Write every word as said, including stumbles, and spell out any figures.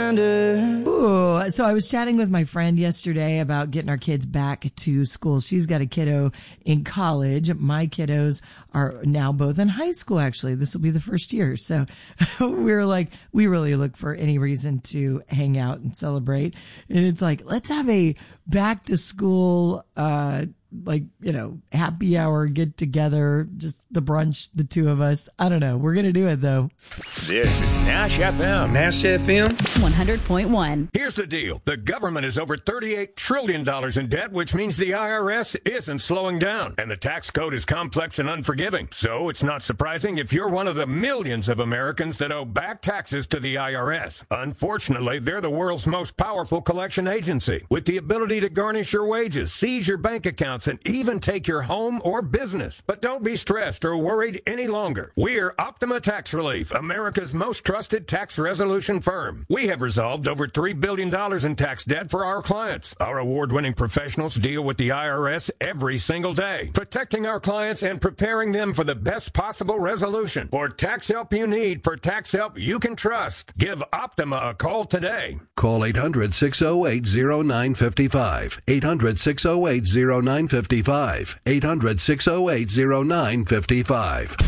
reminder. Ooh, so I was chatting with my friend yesterday about getting our kids back to school. She's got a kiddo in college. My kiddos are now both in high school, actually. This will be the first year. So we were like, we really look for any reason to hang out and celebrate. And it's like, let's have a back to school, uh, like, you know, happy hour, get together, just the brunch, the two of us. I don't know. We're going to do it, though. This is Nash F M. Nash F M. one hundred point one. Here's the deal. The government is over thirty-eight trillion dollars in debt, which means the I R S isn't slowing down. And the tax code is complex and unforgiving. So it's not surprising if you're one of the millions of Americans that owe back taxes to the I R S. Unfortunately, they're the world's most powerful collection agency, with the ability to garnish your wages, seize your bank accounts, and even take your home or business. But don't be stressed or worried any longer. We're Optima Tax Relief, America's most trusted tax resolution firm. We have resolved over three billion dollars in tax debt for our clients. Our award-winning professionals deal with the I R S every single day, protecting our clients and preparing them for the best possible resolution. For tax help you need, for tax help you can trust, give Optima a call today. Call eight hundred, six oh eight, oh nine five five. eight hundred, six oh eight, oh nine five five. eight hundred, six oh eight, oh nine five five.